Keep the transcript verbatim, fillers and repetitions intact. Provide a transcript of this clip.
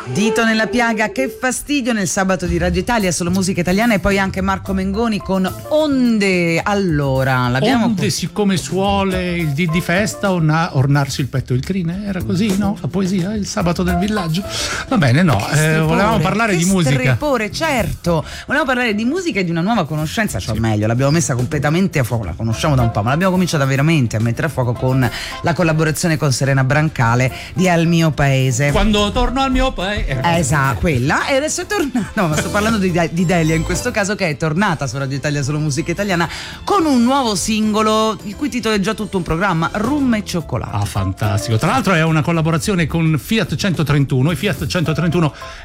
Dito nella piaga, che fastidio, nel sabato di Radio Italia, solo musica italiana, e poi anche Marco Mengoni con Onde. Allora, l'abbiamo Onde, co- siccome suole il dì di festa orna- ornarsi il petto e il crine, era così, no? La poesia, il sabato del villaggio. Va bene, no, eh, volevamo parlare che di musica. Strepore, certo. Volevamo parlare di musica e di una nuova conoscenza, cioè sì. meglio, l'abbiamo messa completamente a fuoco, la conosciamo da un po', ma l'abbiamo cominciata veramente a mettere a fuoco con la collaborazione con Serena Brancale di Al mio paese. Quando torno al mio paese. Eh, esatto, quella. E adesso è tornata. No, ma sto parlando di, di Delia in questo caso, che è tornata su Radio Italia, solo musica italiana, con un nuovo singolo il cui titolo è già tutto un programma, Rum e cioccolato. Ah, fantastico. Tra l'altro è una collaborazione con Fiat centotrentuno, e Fiat centotrentuno